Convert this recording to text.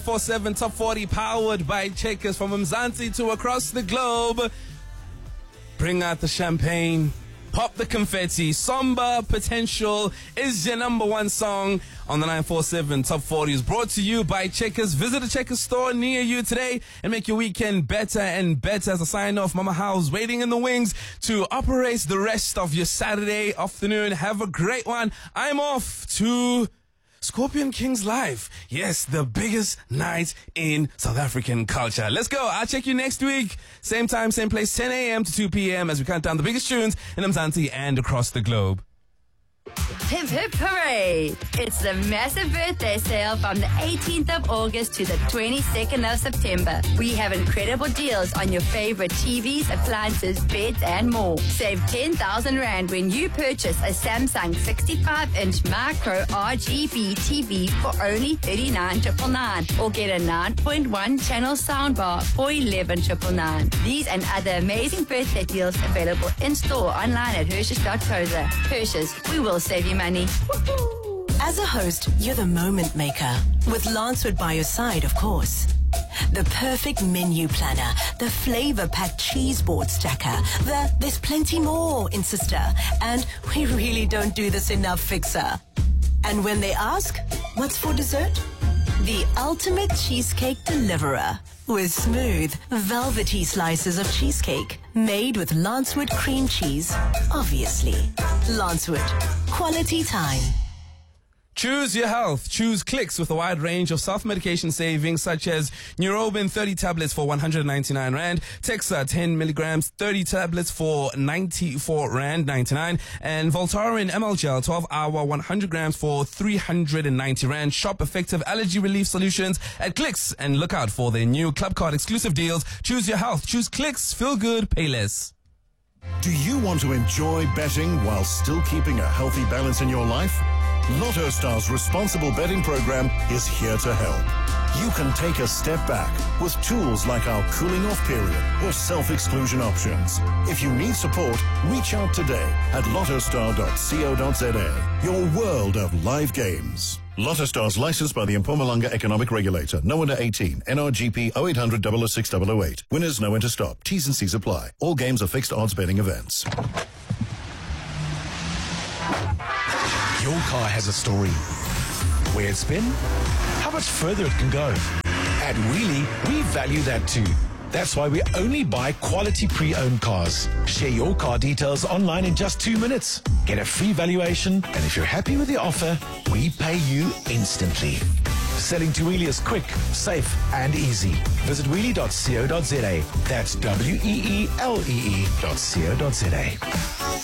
47 Top 40 powered by Checkers from Mzansi to across the globe. Bring out the champagne, pop the confetti. Somber Potential is your number one song on the 947 Top 40 is brought to you by Checkers. Visit a Checkers store near you today and make your weekend better and better. As a sign off, Mama House waiting in the wings to operate the rest of your Saturday afternoon. Have a great one. I'm off to Scorpion Kings Live. Yes, the biggest night in South African culture. Let's go. I'll check you next week. Same time, same place, 10 a.m. to 2 p.m. as we count down the biggest tunes in Mzansi and across the globe. Hip hip hooray! It's the massive birthday sale from the 18th of August to the 22nd of September. We have incredible deals on your favorite TVs, appliances, beds and more. Save 10,000 Rand when you purchase a Samsung 65-inch micro RGB TV for only 39,999 or get a 9.1 channel soundbar for 11,999. These and other amazing birthday deals available in store online at Hershes.co.za. Hershes, we will save you money. Woo-hoo. As a host, you're the moment maker. With Lancewood by your side, of course. The perfect menu planner, the flavor-packed cheese board stacker, there's plenty more, insister, and we really don't do this enough fixer. And when they ask, what's for dessert? The ultimate cheesecake deliverer with smooth, velvety slices of cheesecake made with Lancewood cream cheese, obviously. Lancewood, quality time. Choose your health. Choose Clicks with a wide range of self-medication savings such as Neurobin 30 tablets for 199 Rand, Texa 10 milligrams 30 tablets for 94 Rand 99, and Voltaren ML Gel 12 hour 100 grams for 390 Rand. Shop effective allergy relief solutions at Clicks and look out for their new Club Card exclusive deals. Choose your health. Choose Clicks. Feel good. Pay less. Do you want to enjoy betting while still keeping a healthy balance in your life? Lotto Star's responsible betting program is here to help. You can take a step back with tools like our cooling off period or self-exclusion options. If you need support, reach out today at lottostar.co.za, your world of live games. Lotto Star's licensed by the Mpumalanga Economic Regulator. No under 18. NRGP 0800 006 008. Winners know when to stop. T's and C's apply. All games are fixed odds betting events. Your car has a story. Where it's been, how much further it can go. At Wheelie, we value that too. That's why we only buy quality pre-owned cars. Share your car details online in just 2 minutes. Get a free valuation, and if you're happy with the offer, we pay you instantly. Selling to Wheelie is quick, safe, and easy. Visit wheelie.co.za. That's WEELEE.co.za.